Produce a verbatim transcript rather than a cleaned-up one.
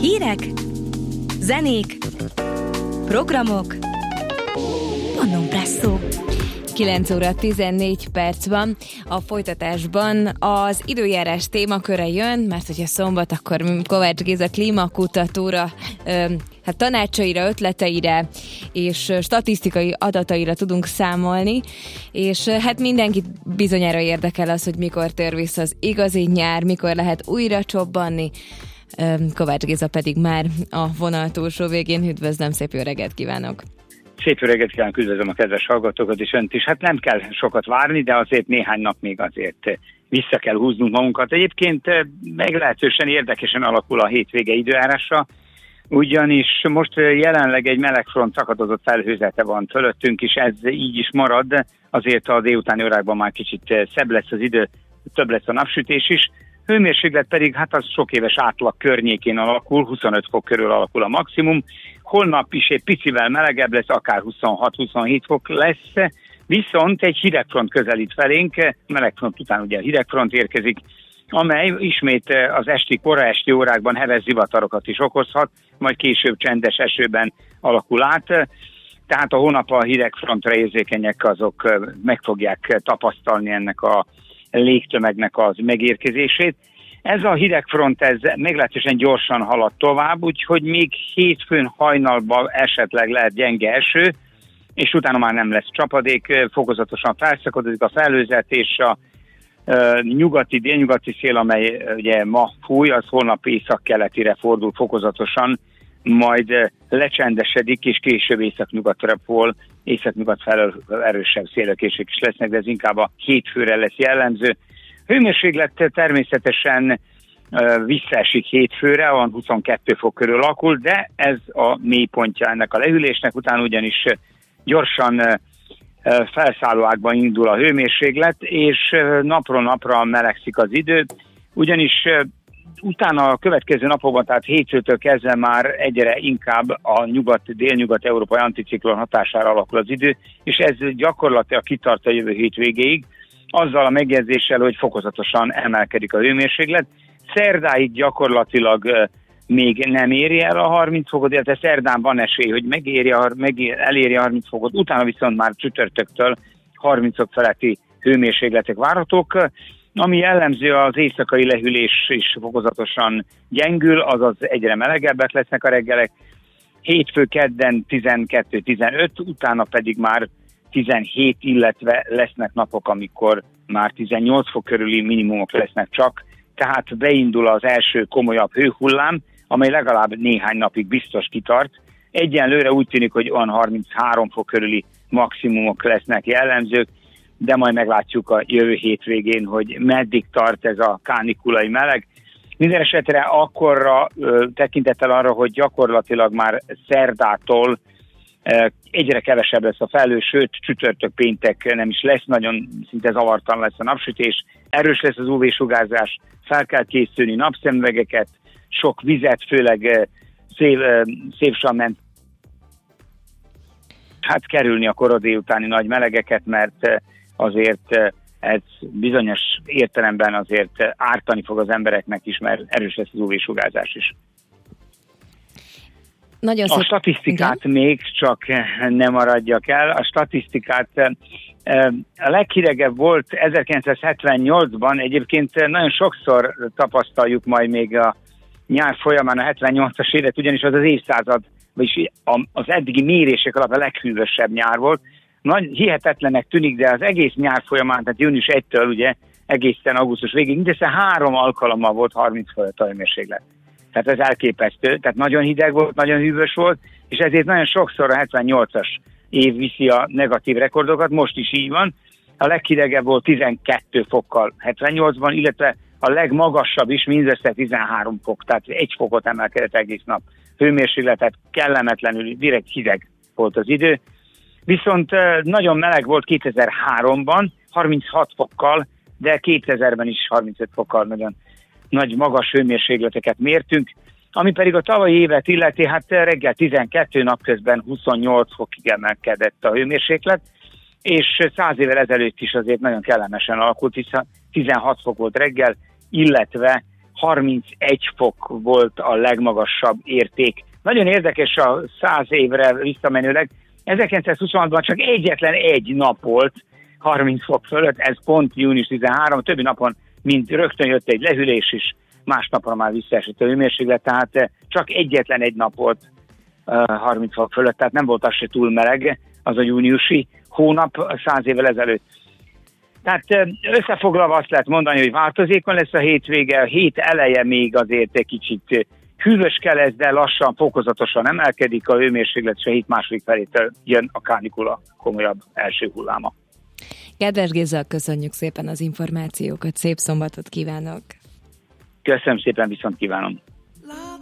Hírek, zenék, programok, Pannón Presszó. kilenc óra tizennégy perc van. A folytatásban az időjárás témaköre jön, mert hogyha szombat, akkor Kovács Géza klímakutatóra, hát tanácsaira, ötleteire és statisztikai adataira tudunk számolni, és hát mindenkit bizonyára érdekel az, hogy mikor tér vissza az igazi nyár, mikor lehet újra csobbanni. Kovács Géza pedig már a vonal túlsó végén. Üdvözlöm, szép jó reggelt kívánok! Szép jó reggelt kívánok, üdvözlöm a kedves hallgatókat és önt is. Hát nem kell sokat várni, de azért néhány nap még azért vissza kell húznunk magunkat. Egyébként meglehetősen érdekesen alakul a hétvége időjárása, ugyanis most jelenleg egy melegfront szakadozott felhőzete van fölöttünk, és ez így is marad. Azért a délutáni órákban már kicsit szebb lesz az idő, több lesz a napsütés is. Hőmérséklet pedig hát az sok éves átlag környékén alakul, huszonöt fok körül alakul a maximum. Holnap is egy picivel melegebb lesz, akár huszonhat-huszonhét fok lesz, viszont egy hidegfront közelít felénk, melegfront után ugye a hidegfront érkezik, amely ismét az esti, kora esti órákban heves zivatarokat is okozhat, majd később csendes esőben alakul át. Tehát a hónap a hidegfrontra érzékenyek, azok meg fogják tapasztalni ennek a légtömegnek az megérkezését. Ez a hidegfront, ez meglehetősen gyorsan halad tovább, úgyhogy még hétfőn hajnalban esetleg lehet gyenge eső, és utána már nem lesz csapadék, fokozatosan felszakadozik a felhőzet, és a e, nyugati, délnyugati szél, amely ugye ma fúj, az holnap északkeletire fordul fokozatosan, majd lecsendesedik, és később északnyugatra fordul, északnyugat felől erősebb szélökések is lesznek, de ez inkább a hétfőre lesz jellemző. Hőmérséklet természetesen uh, visszaesik hétfőre, van huszonkettő fok körül alakul, de ez a mélypontja ennek a lehűlésnek, utána ugyanis gyorsan uh, felszálló ágban indul a hőmérséklet, és uh, napról napra melegszik az idő, ugyanis uh, utána a következő napokban, tehát hétfőtől kezdve már egyre inkább a nyugat, délnyugat-európai anticiklon hatására alakul az idő, és ez gyakorlatilag kitart a jövő hét végéig, azzal a megjegyzéssel, hogy fokozatosan emelkedik a hőmérséklet. Szerdáig gyakorlatilag uh, még nem éri el a harminc fokot, illetve szerdán van esély, hogy megéri a, megéri, eléri a harminc fokot, utána viszont már csütörtöktől harminc fok feletti hőmérsékletek várhatók. Ami jellemző, az éjszakai lehűlés is fokozatosan gyengül, azaz egyre melegebbek lesznek a reggelek. Hétfő kedden tizenkettő-tizenöt, utána pedig már tizenhét, illetve lesznek napok, amikor már tizennyolc fok körüli minimumok lesznek csak, tehát beindul az első komolyabb hőhullám, amely legalább néhány napig biztos kitart. Egyenlőre úgy tűnik, hogy olyan harminchárom fok körüli maximumok lesznek jellemzők, de majd meglátjuk a jövő hétvégén, hogy meddig tart ez a kánikulai meleg. Minden esetre akkorra ö, tekintettel arra, hogy gyakorlatilag már szerdától ö, egyre kevesebb lesz a felhő, sőt csütörtök, péntek nem is lesz, nagyon szinte zavartalan lesz a napsütés, erős lesz az ú vé-sugárzás, fel kell készülni napszemüvegeket, sok vizet, főleg ö, szél, ö, szélsően ment, hát kerülni a kora délutáni nagy melegeket, mert ö, azért ez bizonyos értelemben azért ártani fog az embereknek is, mert erős lesz az ú vé-sugárzás is. Nagyon a szép... statisztikát Igen? még csak nem maradjak el. A statisztikát a leghidegebb volt ezerkilencszázhetvennyolcban, egyébként nagyon sokszor tapasztaljuk majd még a nyár folyamán a hetvennyolcas évet, ugyanis az az évszázad, vagyis az eddigi mérések alapján a leghűvösebb nyár volt. Nagy, hihetetlenek tűnik, de az egész nyár folyamán, tehát június elsejétől ugye egészen augusztus végig, mindössze három alkalommal volt harminc fölött a hőmérséklet. Tehát ez elképesztő, tehát nagyon hideg volt, nagyon hűvös volt, és ezért nagyon sokszor a hetvennyolcas év viszi a negatív rekordokat, most is így van. A leghidegebb volt tizenkettő fokkal hetvennyolcban, illetve a legmagasabb is mindössze tizenhárom fok, tehát egy fokot emelkedett egész nap hőmérsékletet, kellemetlenül direkt hideg volt az idő. Viszont nagyon meleg volt kétezer-háromban, harminchat fokkal, de kétezerben is harmincöt fokkal nagyon nagy magas hőmérsékleteket mértünk. Ami pedig a tavalyi évet illeti, hát reggel tizenkettő, napközben huszonnyolc fokig emelkedett a hőmérséklet, és száz évvel ezelőtt is azért nagyon kellemesen alakult, hiszen tizenhat fok volt reggel, illetve harmincegy fok volt a legmagasabb érték. Nagyon érdekes a száz évre visszamenőleg. ezerkilencszázhuszonhatban csak egyetlen egy nap volt harminc fok fölött, ez pont június tizenharmadika, többi napon mind rögtön jött egy lehűlés is, másnapra már visszaesett a hőmérséklet, tehát csak egyetlen egy nap volt uh, harminc fok fölött, tehát nem volt az se túl meleg, az a júniusi hónap száz évvel ezelőtt. Tehát összefoglalva azt lehet mondani, hogy változékony lesz a hétvége, a hét eleje még azért egy kicsit hűvöske lesz, de lassan, fokozatosan emelkedik a hőmérséklet, és a hét második felétől jön a kánikula komolyabb első hulláma. Kedves Géza, köszönjük szépen az információkat, szép szombatot kívánok! Köszönöm szépen, viszont kívánom!